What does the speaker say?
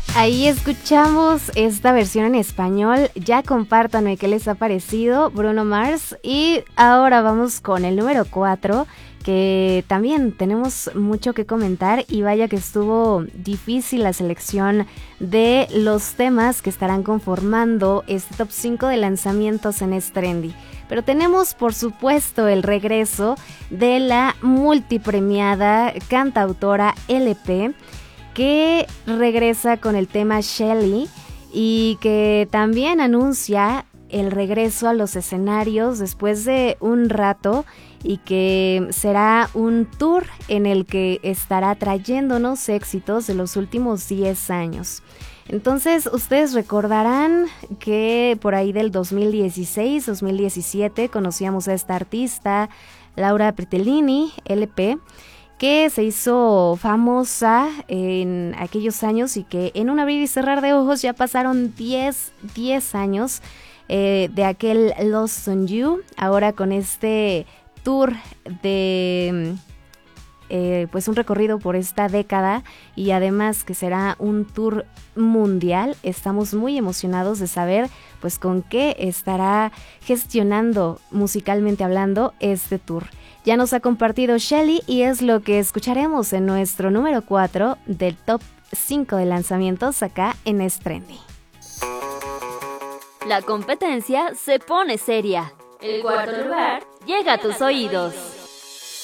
Ahí escuchamos esta versión en español. Ya compártanme qué les ha parecido, Bruno Mars. Y ahora vamos con el número 4, que también tenemos mucho que comentar. Y vaya que estuvo difícil la selección de los temas que estarán conformando este top 5 de lanzamientos en Es Trendy. Pero tenemos, por supuesto, el regreso de la multipremiada cantautora LP, que regresa con el tema Shelly y que también anuncia el regreso a los escenarios después de un rato, y que será un tour en el que estará trayéndonos éxitos de los últimos 10 años. Entonces, ustedes recordarán que por ahí del 2016-2017 conocíamos a esta artista, Laura Pritellini, LP, que se hizo famosa en aquellos años y que en un abrir y cerrar de ojos ya pasaron 10 años de aquel Lost on You. Ahora con este tour de pues un recorrido por esta década, y además que será un tour mundial, estamos muy emocionados de saber pues con qué estará gestionando musicalmente hablando este tour. Ya nos ha compartido Shelly y es lo que escucharemos en nuestro número 4 del top 5 de lanzamientos acá en Es Trendy. La competencia se pone seria. El cuarto lugar llega a tus oídos.